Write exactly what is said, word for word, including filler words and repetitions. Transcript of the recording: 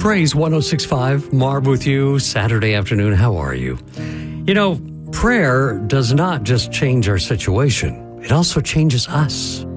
Praise one oh six point five, Marv with you, Saturday afternoon. How are you? You know, prayer does not just change our situation. It also changes us.